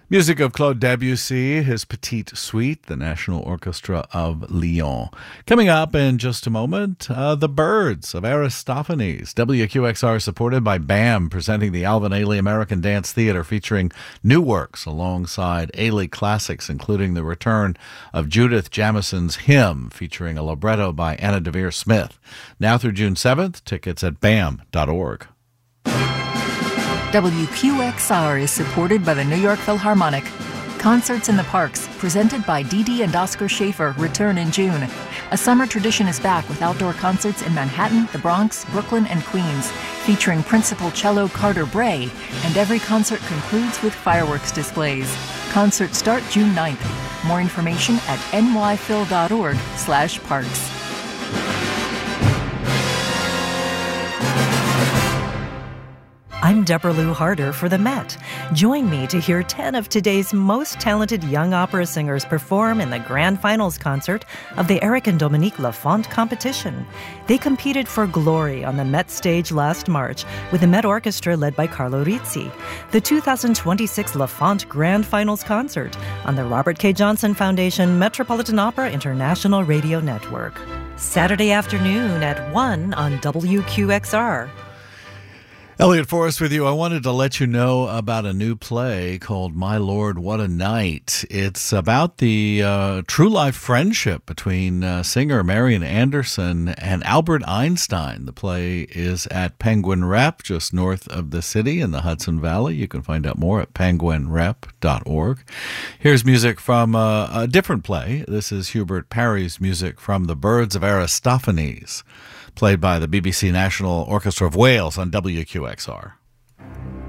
Music of Claude Debussy, his Petite Suite, the National Orchestra of Lyon. Coming up in just a moment, the Birds of Aristophanes. WQXR supported by BAM, presenting the Alvin Ailey American Dance Theater, featuring new works alongside Ailey classics, including the return of Judith Jamison's Hymn, featuring a libretto by Anna Devere Smith. Now through June 7th, tickets at bam.org. WQXR is supported by the New York Philharmonic. Concerts in the Parks, presented by Dee Dee and Oscar Schaefer, return in June. A summer tradition is back with outdoor concerts in Manhattan, the Bronx, Brooklyn, and Queens, featuring principal cello Carter Bray, and every concert concludes with fireworks displays. Concerts start June 9th. More information at nyphil.org/parks. I'm Deborah Lou Harder for the Met. Join me to hear 10 of today's most talented young opera singers perform in the grand finals concert of the Eric and Dominique Lafont competition. They competed for glory on the Met stage last March with the Met Orchestra led by Carlo Rizzi. The 2026 Lafont Grand Finals concert on the Robert K. Johnson Foundation Metropolitan Opera International Radio Network. Saturday afternoon at 1 on WQXR. Elliot Forrest with you. I wanted to let you know about a new play called My Lord, What a Night. It's about the true life friendship between singer Marian Anderson and Albert Einstein. The play is at Penguin Rep, just north of the city in the Hudson Valley. You can find out more at penguinrep.org. Here's music from a different play. This is Hubert Parry's music from The Birds of Aristophanes, played by the BBC National Orchestra of Wales on WQXR.